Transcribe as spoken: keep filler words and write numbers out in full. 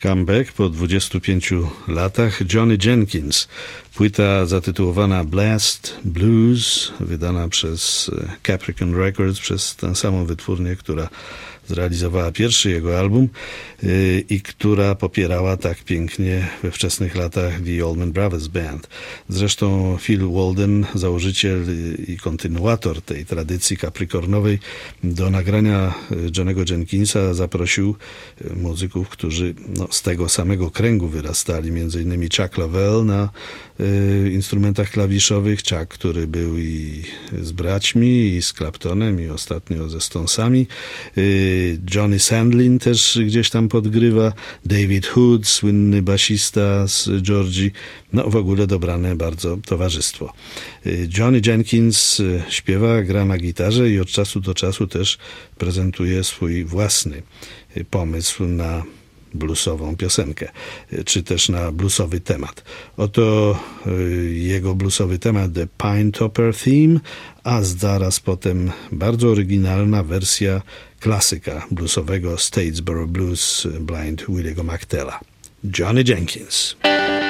Comeback po dwudziestu pięciu latach. Johnny Jenkins. Płyta zatytułowana Blast Blues, wydana przez Capricorn Records, przez tę samą wytwórnię, która zrealizowała pierwszy jego album yy, i która popierała tak pięknie we wczesnych latach The Allman Brothers Band. Zresztą Phil Walden, założyciel i kontynuator tej tradycji capricornowej, do nagrania Johnnego Jenkinsa zaprosił muzyków, którzy no, z tego samego kręgu wyrastali, między innymi Chuck Leavell na y, instrumentach klawiszowych, Chuck, który był i z braćmi, i z Claptonem, i ostatnio ze Stonesami, y, Johnny Sandlin też gdzieś tam podgrywa, David Hood, słynny basista z Georgii, no w ogóle dobrane bardzo towarzystwo. Johnny Jenkins śpiewa, gra na gitarze i od czasu do czasu też prezentuje swój własny pomysł na bluesową piosenkę, czy też na bluesowy temat. Oto jego bluesowy temat The Pine Topper Theme, a zaraz potem bardzo oryginalna wersja klasyka bluesowego Statesboro Blues Blind Williego McTella. Johnny Jenkins.